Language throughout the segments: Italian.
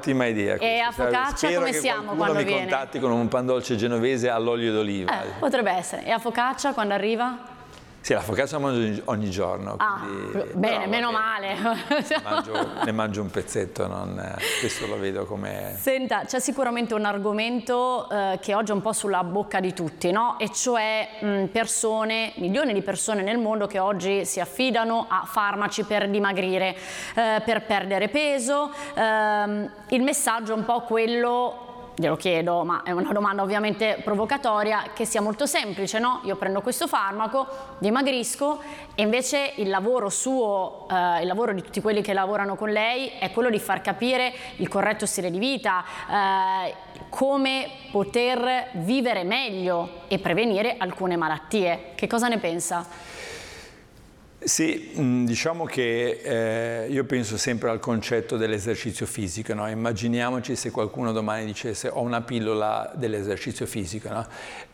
un'ottima idea. E a focaccia come siamo quando mi viene? contatti con un pan dolce genovese all'olio d'oliva. Potrebbe essere. E a focaccia quando arriva? Sì, la focaccia mangio ogni giorno. Bene, però, meno male. Ne mangio un pezzetto, questo lo vedo come... Senta, c'è sicuramente un argomento che oggi è un po' sulla bocca di tutti, no? E cioè persone, milioni di persone nel mondo che oggi si affidano a farmaci per dimagrire, per perdere peso. Il messaggio è un po' quello... Glielo chiedo, ma è una domanda ovviamente provocatoria, che sia molto semplice, no? Io prendo questo farmaco, dimagrisco, e invece il lavoro suo, il lavoro di tutti quelli che lavorano con lei è quello di far capire il corretto stile di vita, come poter vivere meglio e prevenire alcune malattie. Che cosa ne pensa? Sì, diciamo che io penso sempre al concetto dell'esercizio fisico, no? Immaginiamoci se qualcuno domani dicesse ho una pillola dell'esercizio fisico, no?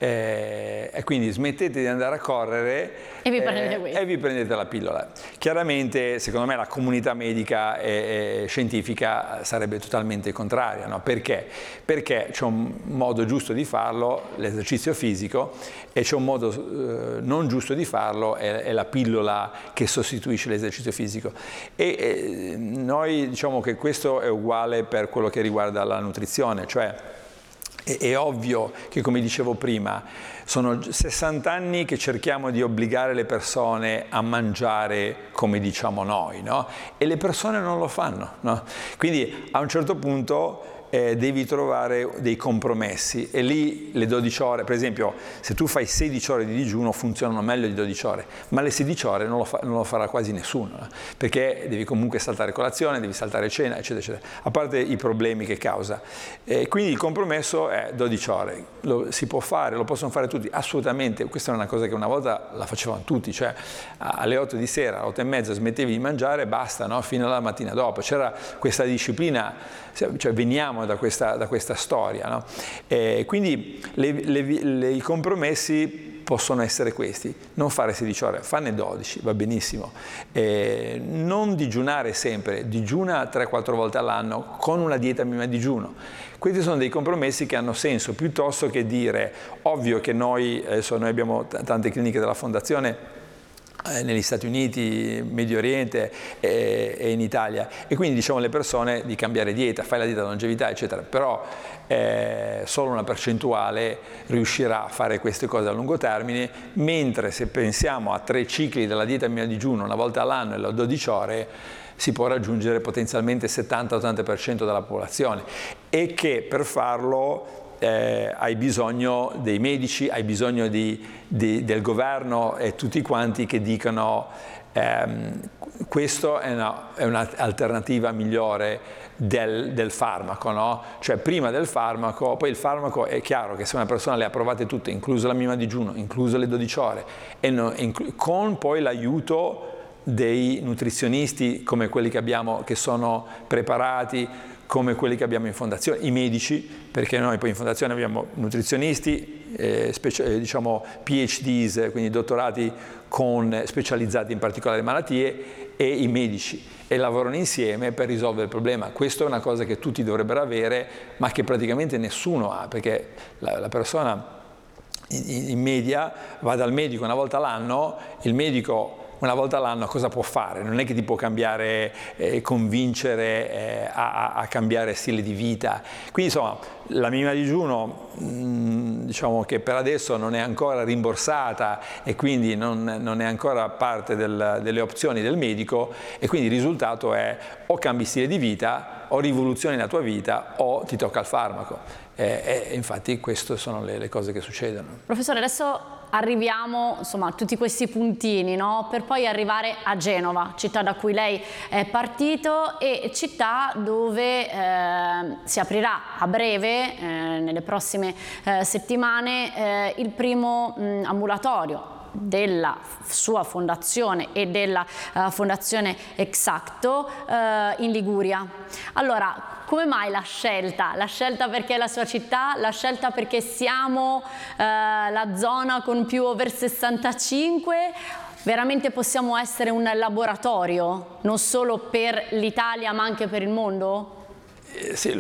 E quindi smettete di andare a correre e vi prendete la pillola. Chiaramente, secondo me, la comunità medica e scientifica sarebbe totalmente contraria, no? Perché? Perché c'è un modo giusto di farlo, l'esercizio fisico, e c'è un modo non giusto di farlo, è la pillola che sostituisce l'esercizio fisico. E noi diciamo che questo è uguale per quello che riguarda la nutrizione, cioè è ovvio che, come dicevo prima, sono 60 anni che cerchiamo di obbligare le persone a mangiare come diciamo noi, no? E le persone non lo fanno, no? Quindi a un certo punto devi trovare dei compromessi, e lì le 12 ore, per esempio, se tu fai 16 ore di digiuno funzionano meglio di 12 ore, ma le 16 ore non lo farà quasi nessuno, perché devi comunque saltare colazione, devi saltare cena, eccetera, eccetera, a parte i problemi che causa. Quindi il compromesso è 12 ore, si può fare, lo possono fare tutti, assolutamente. Questa è una cosa che una volta la facevano tutti, cioè alle 8 di sera, alle 8 e mezza smettevi di mangiare, basta, no? Fino alla mattina dopo. C'era questa disciplina, cioè veniamo da questa storia, no? Quindi i compromessi possono essere questi: non fare 16 ore, farne 12, va benissimo, non digiunare sempre, digiuna 3-4 volte all'anno con una dieta minima di digiuno. Questi sono dei compromessi che hanno senso, piuttosto che dire, ovvio che noi abbiamo tante cliniche della fondazione negli Stati Uniti, Medio Oriente e in Italia, e quindi diciamo alle persone di cambiare dieta, fai la dieta longevità eccetera, però solo una percentuale riuscirà a fare queste cose a lungo termine, mentre se pensiamo a 3 cicli della dieta minima digiuno, una volta all'anno e le 12 ore, si può raggiungere potenzialmente il 70-80% della popolazione, e che per farlo hai bisogno dei medici, hai bisogno del governo e tutti quanti che dicano questa è un'alternativa migliore del farmaco, no? Cioè prima del farmaco, poi il farmaco è chiaro che se una persona le ha provate tutte, incluso la minima digiuno, incluso le 12 ore, con poi l'aiuto dei nutrizionisti come quelli che abbiamo, che sono preparati, come quelli che abbiamo in fondazione, i medici, perché noi poi in fondazione abbiamo nutrizionisti, diciamo PhDs, quindi dottorati specializzati in particolari malattie, e i medici, e lavorano insieme per risolvere il problema. Questa è una cosa che tutti dovrebbero avere, ma che praticamente nessuno ha, perché la persona in media va dal medico una volta all'anno, il medico una volta all'anno cosa può fare? Non è che ti può cambiare, convincere a cambiare stile di vita. Quindi insomma la minima digiuno diciamo che per adesso non è ancora rimborsata, e quindi non è ancora parte delle opzioni del medico, e quindi il risultato è o cambi stile di vita, o rivoluzioni la tua vita, o ti tocca il farmaco. Infatti queste sono le cose che succedono. Professore, adesso arriviamo insomma a tutti questi puntini, no? Per poi arrivare a Genova, città da cui lei è partito, e città dove si aprirà a breve, nelle prossime settimane, il primo ambulatorio della sua fondazione e della fondazione Exacto in Liguria. Allora, come mai la scelta? La scelta perché è la sua città? La scelta perché siamo la zona con più over 65? Veramente possiamo essere un laboratorio, non solo per l'Italia ma anche per il mondo? Sì,